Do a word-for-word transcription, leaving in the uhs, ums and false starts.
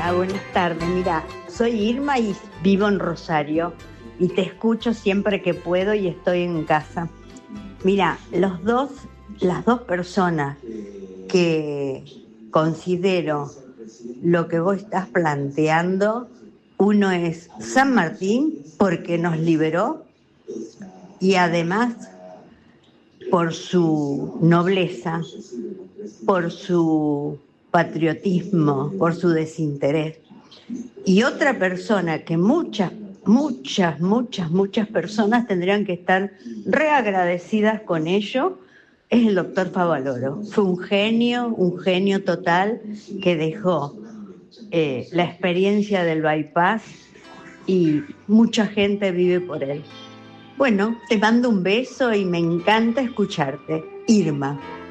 Hola, buenas tardes. Mira, soy Irma y vivo en Rosario y te escucho siempre que puedo y estoy en casa. Mira, los dos, las dos personas que considero lo que vos estás planteando, uno es San Martín porque nos liberó y además por su nobleza, por su patriotismo, por su desinterés. Y otra persona que muchas, muchas, muchas, muchas personas tendrían que estar reagradecidas con ello, es el doctor Favaloro. Fue un genio, un genio total que dejó eh, la experiencia del bypass y mucha gente vive por él. Bueno, te mando un beso y me encanta escucharte. Irma.